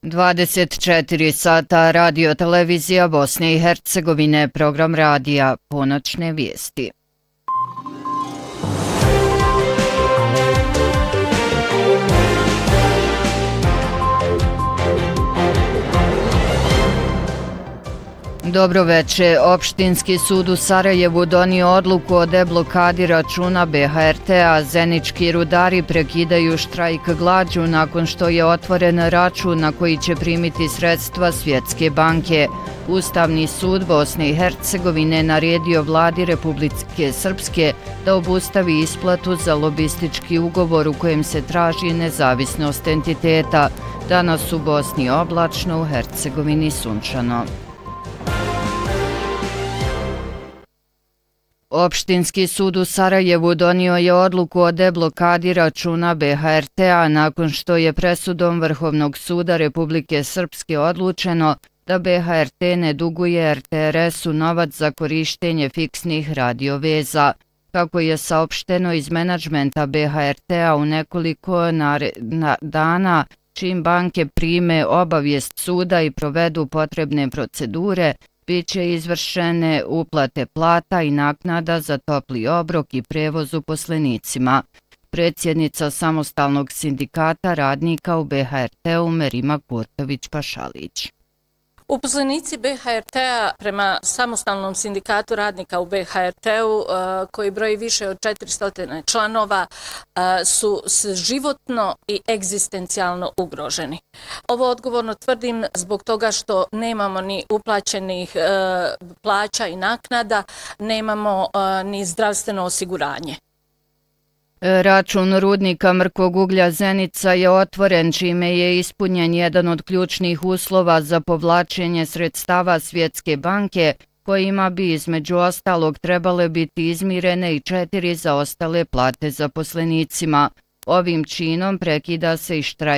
24 sata radio televizija Bosne i Hercegovine, program radija, ponoćne vijesti. Dobro veče. Opštinski sud u Sarajevu donio odluku o deblokadi računa BHRT-a. Zenički rudari prekidaju štrajk glađu nakon što je otvoren račun na koji će primiti sredstva Svjetske banke. Ustavni sud Bosne i Hercegovine naredio vladi Republike Srpske da obustavi isplatu za lobistički ugovor u kojem se traži nezavisnost entiteta. Danas u Bosni oblačno, u Hercegovini sunčano. Opštinski sud u Sarajevu donio je odluku o deblokadi računa BHRT-a nakon što je presudom Vrhovnog suda Republike Srpske odlučeno da BHRT ne duguje RTRS-u novac za korištenje fiksnih radioveza. Kako je saopšteno iz menadžmenta BHRT-a u nekoliko dana, čim banke prime obavijest suda i provedu potrebne procedure, bit će izvršene uplate plata i naknada za topli obrok i prevoz uposlenicima. Predsjednica Samostalnog sindikata radnika u BHRT-u Merima Kurtović-Pašalić. Uposlenici BHRT-a prema Samostalnom sindikatu radnika u BHRT-u, koji broji više od 400 članova, su životno i egzistencijalno ugroženi. Ovo odgovorno tvrdim zbog toga što nemamo ni uplaćenih plaća i naknada, nemamo ni zdravstveno osiguranje. Račun rudnika mrkog uglja Zenica je otvoren, čime je ispunjen jedan od ključnih uslova za povlačenje sredstava Svjetske banke, kojima bi između ostalog trebale biti izmirene i 4 zaostale plate zaposlenicima. Ovim činom prekida se i štrajk